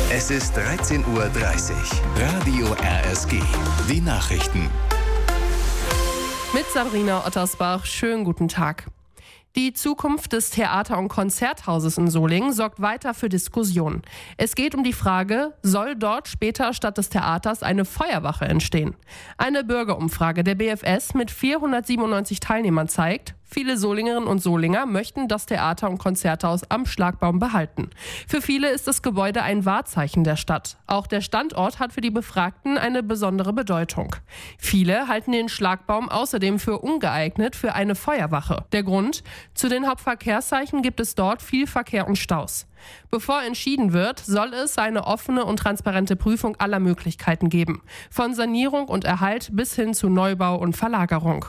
Es ist 13:30 Uhr. Radio RSG. Die Nachrichten. Mit Sabrina Ottersbach. Schönen guten Tag. Die Zukunft des Theater- und Konzerthauses in Solingen sorgt weiter für Diskussionen. Es geht um die Frage, soll dort später statt des Theaters eine Feuerwache entstehen? Eine Bürgerumfrage der BFS mit 497 Teilnehmern zeigt, viele Solingerinnen und Solinger möchten das Theater- und Konzerthaus am Schlagbaum behalten. Für viele ist das Gebäude ein Wahrzeichen der Stadt. Auch der Standort hat für die Befragten eine besondere Bedeutung. Viele halten den Schlagbaum außerdem für ungeeignet für eine Feuerwache. Der Grund? Zu den Hauptverkehrszeichen gibt es dort viel Verkehr und Staus. Bevor entschieden wird, soll es eine offene und transparente Prüfung aller Möglichkeiten geben. Von Sanierung und Erhalt bis hin zu Neubau und Verlagerung.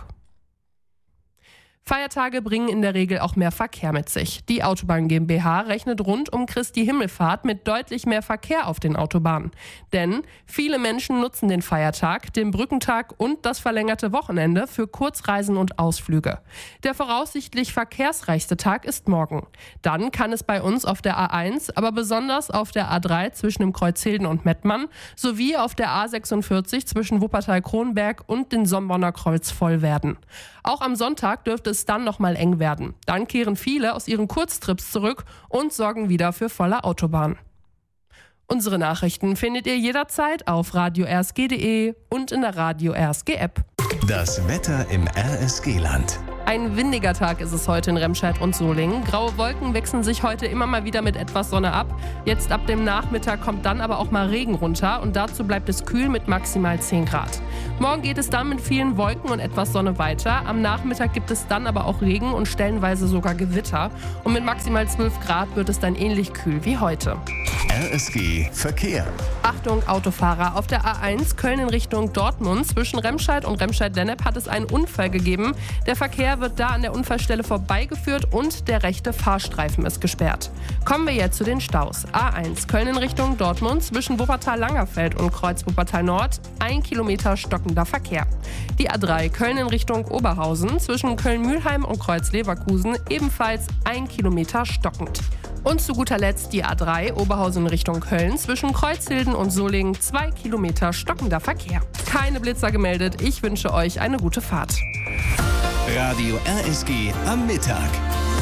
Feiertage bringen in der Regel auch mehr Verkehr mit sich. Die Autobahn GmbH rechnet rund um Christi Himmelfahrt mit deutlich mehr Verkehr auf den Autobahnen. Denn viele Menschen nutzen den Feiertag, den Brückentag und das verlängerte Wochenende für Kurzreisen und Ausflüge. Der voraussichtlich verkehrsreichste Tag ist morgen. Dann kann es bei uns auf der A1, aber besonders auf der A3 zwischen dem Kreuz Hilden und Mettmann sowie auf der A46 zwischen Wuppertal-Kronberg und dem Sombonner Kreuz voll werden. Auch am Sonntag dürfte es dann nochmal eng werden. Dann kehren viele aus ihren Kurztrips zurück und sorgen wieder für volle Autobahn. Unsere Nachrichten findet ihr jederzeit auf radio-rsg.de und in der Radio RSG App. Das Wetter im RSG-Land. Ein windiger Tag ist es heute in Remscheid und Solingen. Graue Wolken wechseln sich heute immer mal wieder mit etwas Sonne ab. Jetzt ab dem Nachmittag kommt dann aber auch mal Regen runter und dazu bleibt es kühl mit maximal 10 Grad. Morgen geht es dann mit vielen Wolken und etwas Sonne weiter. Am Nachmittag gibt es dann aber auch Regen und stellenweise sogar Gewitter. Und mit maximal 12 Grad wird es dann ähnlich kühl wie heute. RSG Verkehr. Achtung Autofahrer, auf der A1 Köln in Richtung Dortmund zwischen Remscheid und Remscheid-Lennep hat es einen Unfall gegeben. Der Verkehr wird da an der Unfallstelle vorbeigeführt und der rechte Fahrstreifen ist gesperrt. Kommen wir jetzt zu den Staus. A1 Köln in Richtung Dortmund zwischen Wuppertal-Langerfeld und Kreuz Wuppertal-Nord 1 Kilometer stockender Verkehr. Die A3 Köln in Richtung Oberhausen zwischen Köln-Mühlheim und Kreuz Leverkusen ebenfalls 1 Kilometer stockend. Und zu guter Letzt die A3 Oberhausen Richtung Köln zwischen Kreuzhilden und Solingen 2 Kilometer stockender Verkehr. Keine Blitzer gemeldet, ich wünsche euch eine gute Fahrt. Radio RSG am Mittag.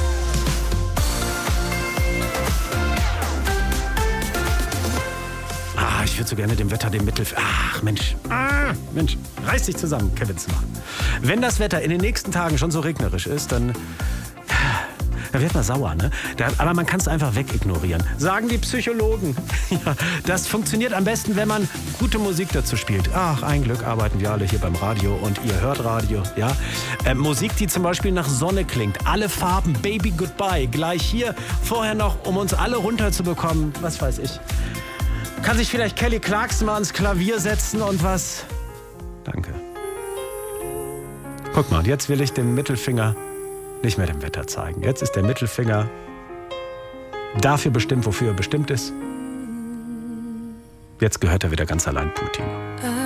Ich würde so gerne dem Wetter den Mensch, reiß dich zusammen, Kevin Zimmer. Wenn das Wetter in den nächsten Tagen schon so regnerisch ist, dann wird man sauer, ne? Aber man kann es einfach wegignorieren. Sagen die Psychologen. Ja, das funktioniert am besten, wenn man gute Musik dazu spielt. Ach, ein Glück arbeiten wir alle hier beim Radio und ihr hört Radio, ja? Musik, die zum Beispiel nach Sonne klingt. Alle Farben, Baby Goodbye. Gleich hier, vorher noch, um uns alle runterzubekommen. Was weiß ich. Kann sich vielleicht Kelly Clarkson mal ans Klavier setzen und was? Danke. Guck mal, jetzt will ich den Mittelfinger nicht mehr dem Wetter zeigen. Jetzt ist der Mittelfinger dafür bestimmt, wofür er bestimmt ist. Jetzt gehört er wieder ganz allein Putin.